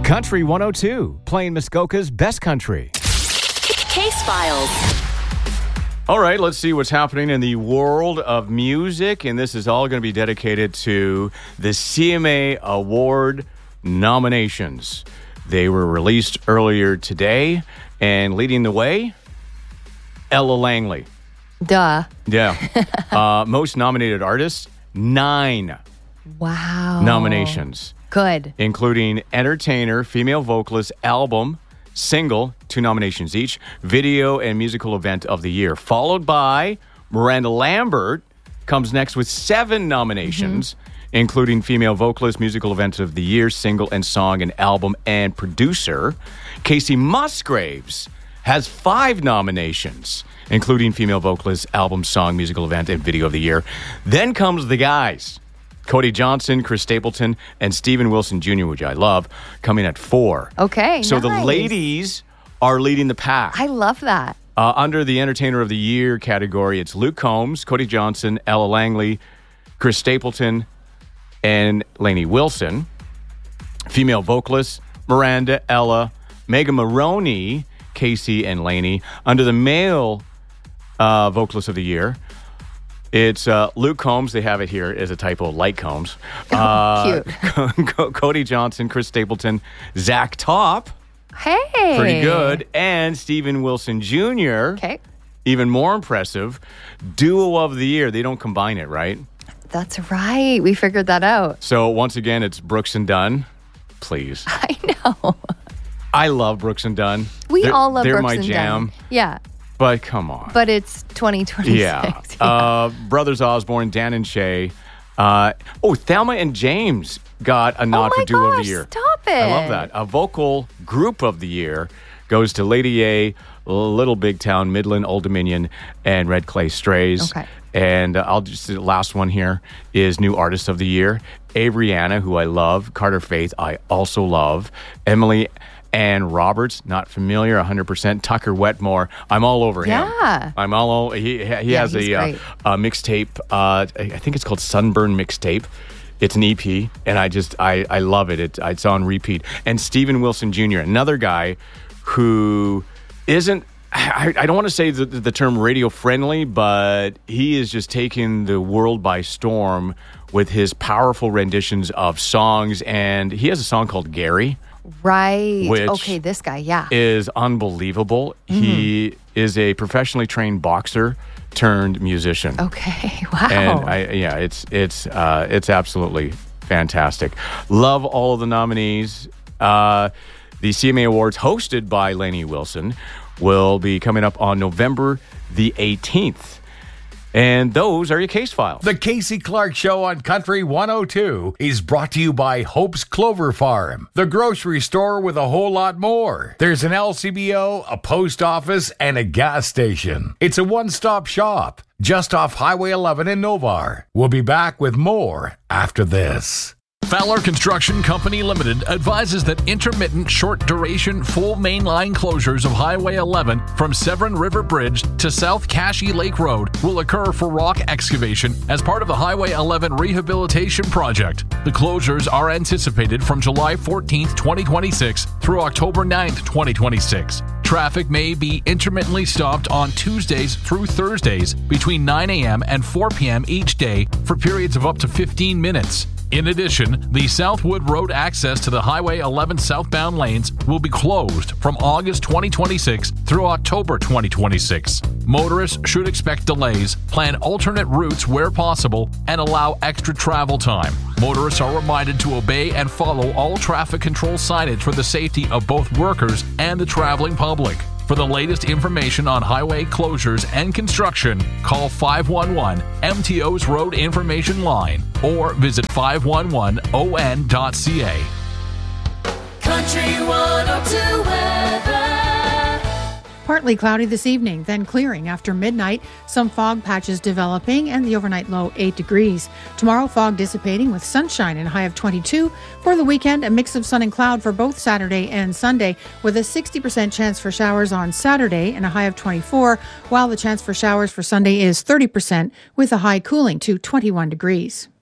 Country 102, playing Muskoka's best country. Case Files. All right, let's see what's happening in the world of music. And this is all going to be dedicated to the CMA Award nominations. They were released earlier today. And leading the way, Ella Langley. Duh. Yeah. Most nominated artists, 9 Wow. nominations. Good. Including entertainer, female vocalist, album, single, 2 nominations each, video and musical event of the year. Followed by Miranda Lambert, comes next with 7 nominations, including female vocalist, musical event of the year, single and song and album and producer. Casey Musgraves has 5 nominations, including female vocalist, album, song, musical event, and video of the year. Then comes the guys. Cody Johnson, Chris Stapleton, and Steven Wilson Jr., which I love, coming at 4. Okay, So nice. the ladies are leading the pack. I love that. Under the Entertainer of the Year category, it's Luke Combs, Cody Johnson, Ella Langley, Chris Stapleton, and Lainey Wilson. Female vocalists, Miranda, Ella, Megan Maroney, Casey, and Lainey. Under the male vocalist of the year, it's Luke Combs. They have it here as a typo, like Combs. Cute. Cody Johnson, Chris Stapleton, Zach Top. Hey. Pretty good. And Steven Wilson Jr. Okay. Even more impressive. Duo of the year. They don't combine it, right? That's right. We figured that out. So once again, it's Brooks and Dunn. Please. I know. I love Brooks and Dunn. We all love they're Brooks my and jam. Dunn. Yeah. But come on. But it's 2026. Yeah. Brothers Osborne, Dan and Shay. Thelma and James got a nod for Duo of the Year. Stop it. I love that. A vocal group of the year goes to Lady A, Little Big Town, Midland, Old Dominion, and Red Clay Strays. Okay. And the last one here is New Artist of the Year. Avriana, who I love. Carter Faith, I also love. Emily Ann Roberts, not familiar, 100%. Tucker Wetmore, I'm all over him. Yeah. I'm all over. He has a mixtape. I think it's called Sunburn Mixtape. It's an EP, and I love it. It's on repeat. And Steven Wilson Jr., another guy who isn't, I don't want to say the term radio friendly, but he is just taking the world by storm with his powerful renditions of songs. And he has a song called Gary. Right. Which okay, this guy, yeah. is unbelievable. He is a professionally trained boxer turned musician. Okay, wow. And it's absolutely fantastic. Love all of the nominees. The CMA Awards, hosted by Lainey Wilson, will be coming up on November the 18th. And those are your case files. The Casey Clark Show on Country 102 is brought to you by Hope's Clover Farm, the grocery store with a whole lot more. There's an LCBO, a post office, and a gas station. It's a one-stop shop just off Highway 11 in Novar. We'll be back with more after this. Fowler Construction Company Limited advises that intermittent short-duration full mainline closures of Highway 11 from Severn River Bridge to South Cashie Lake Road will occur for rock excavation as part of the Highway 11 rehabilitation project. The closures are anticipated from July 14th, 2026 through October 9th, 2026. Traffic may be intermittently stopped on Tuesdays through Thursdays between 9 a.m. and 4 p.m. each day for periods of up to 15 minutes. In addition, the Southwood Road access to the Highway 11 southbound lanes will be closed from August 2026 through October 2026. Motorists should expect delays, plan alternate routes where possible, and allow extra travel time. Motorists are reminded to obey and follow all traffic control signage for the safety of both workers and the traveling public. For the latest information on highway closures and construction, call 511 MTO's Road Information Line or visit 511on.ca. Country 102 weather. Partly cloudy this evening, then clearing after midnight. Some fog patches developing and the overnight low 8 degrees. Tomorrow, fog dissipating with sunshine and a high of 22. For the weekend, a mix of sun and cloud for both Saturday and Sunday, with a 60% chance for showers on Saturday and a high of 24, while the chance for showers for Sunday is 30% with a high cooling to 21 degrees.